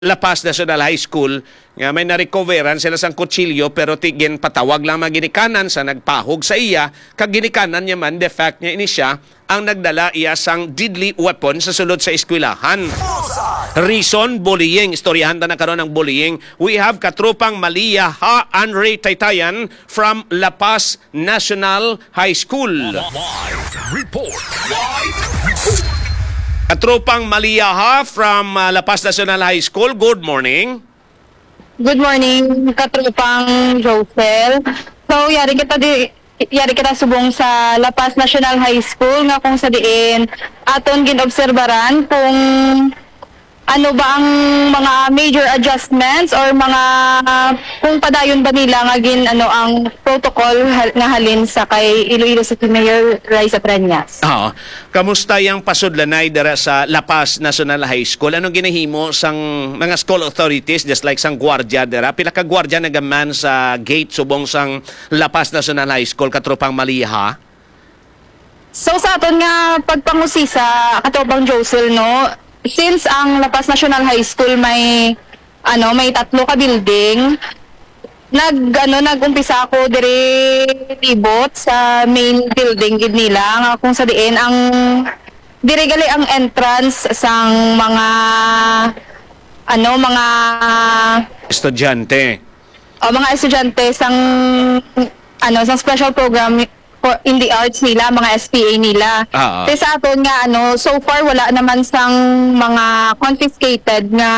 Lapas National High School nga may na-recoveran sila sang kutsilyo pero tigin patawag lang maginikanan sa nagpahog sa iya kag ginikanan niya man the fact niya ini siya ang nagdala iya sang deadly weapon sa sulod sa eskwelahan. Reason, bullying. Istoryahan na nakaroon ng bullying. We have katropang Malia Ha Andre Taytayan from Lapas National High School. Live report. Katropang Malia Ha from Lapas National High School. Good morning. Good morning, katropang Josel. So, yari kita subong sa Lapas National High School nga kung sa diin aton ginobserbaran kung ano ba ang mga major adjustments or mga kung padayon ba nila nga ang protocol nga halin sa kay Iloilo City Mayor Raisa Treñas. Kamusta yung pasudlanay dara sa Lapas National High School? Anong ginahimo sang mga school authorities just like sang gwardiya dara? Pila ka gwardiya nagaman sa gate subong sang Lapas National High School katropang Maliha? So sa aton nga pagpangusisa katropang Josel no, since ang Lapas National High School may tatlo ka building, nagumpisa ako dire libot sa main building gid nila nga kung sa diin ang dire gali ang entrance sang mga Estudyante. mga estudyante sang sang special program in the arts nila, mga SPA nila. Kasi sa aton nga so far wala naman sang mga confiscated nga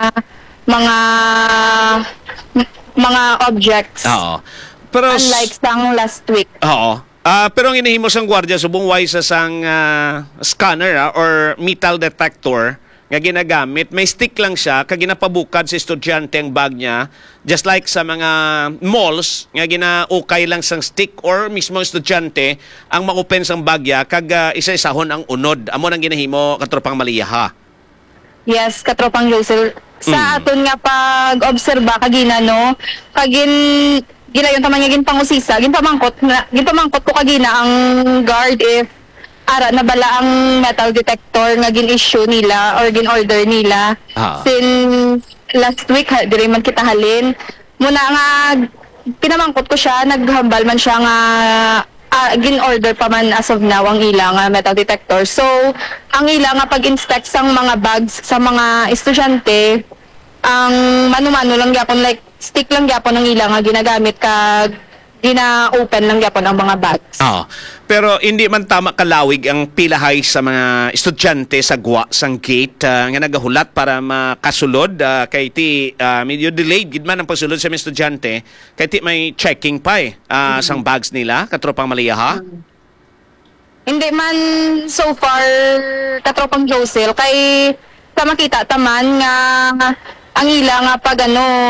mga objects. Pero unlike sang last week. Pero ang inihimo sang gwardiya subong way sa sang scanner or metal detector nga ginagamit, may stick lang siya kag ginapabukad sa estudyante ang bag niya, just like sa mga malls nga ginaukay lang sang stick or mismo estudyante ang ma-open sang bagya kag isa-isahon ang unod. Amo nang ginahimo katropang Maliha. Yes, katropang Josel. Sa aton nga pag-obserba ginayon taman nga ginpangusisa, ginpamangkot ko kagina ang guard if ara na bala ang metal detector nga gin-issue nila or gin-order nila. Since last week dire man kita halin muna nga pinamangkot ko siya, naghambal man siya nga gin-order pa man as of now ang ilang metal detector. So ang ilang nga pag-inspect sang mga bags sa mga estudyante, ang mano-mano lang gyapon, like stick lang gyapon ang ilang nga ginagamit kag gina-open lang gyapon ang mga bags. Pero hindi man tama kalawig ang pilahay sa mga estudyante sa guwa sang gate nga nagahulat para makasulod kay ti medyo delayed gid man ang pagsulod sa mga estudyante kay ti may checking pa sang bags nila katropang Maliha. Hindi man so far katropang Josel kay sa makita taman nga ang ila nga pag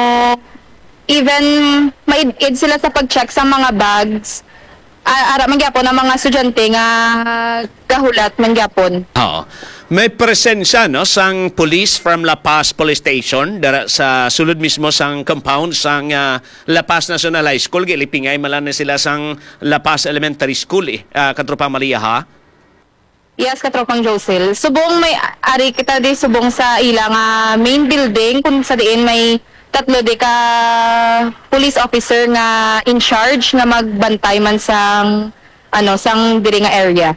even maid sila sa pag-check sa mga bags. Ara man gyapon ang mga estudyante nga gahulat man gyapon. May presensya no sang police from La Paz Police Station dara sa sulod mismo sang compound sang La Paz National High School. Gilipingay malan na sila sang La Paz Elementary School katropang Maliha. Yes, katropang Josel. Subong may ari kita di subong sa ilang main building kung sa diin may tatlo di ka police officer nga in charge nga magbantay man sang sang diri nga area.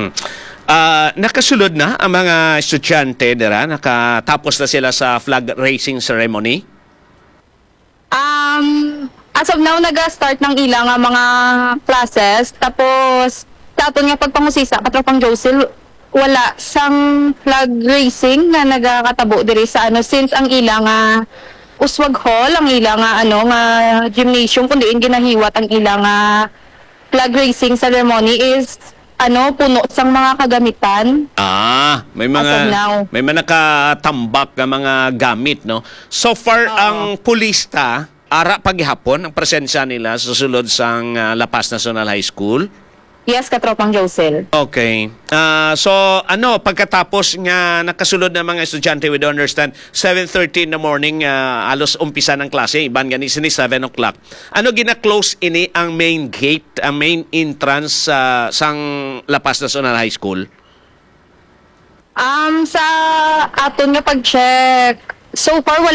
Nakasulod na ang mga estudyante dira, nakatapos na sila sa flag raising ceremony. As of now naga-start ng ilang mga classes, tapos sa aton nga pagpangusisa katropang Josel wala sang flag raising nga nagakatabo diri sa since ang ilang Uswag Hall, ang ilang gymnasium kung diin ginahiwat ang ilang flag raising ceremony is puno sang mga kagamitan. May mga nakatambak nga mga gamit no. So far ang pulista ara paghapon ang presensya nila sa sulod sang Lapas National High School. Yes, katropang Josel. Okay. So, pagkatapos nga nakasulod ng mga estudyante, we don't understand, 7:30 in the morning, alos umpisa ng klase, iban gani sini 7 o'clock. Ano gina-close ini ang main gate, ang main entrance sang Lapas National High School? Sa aton nga pag-check so far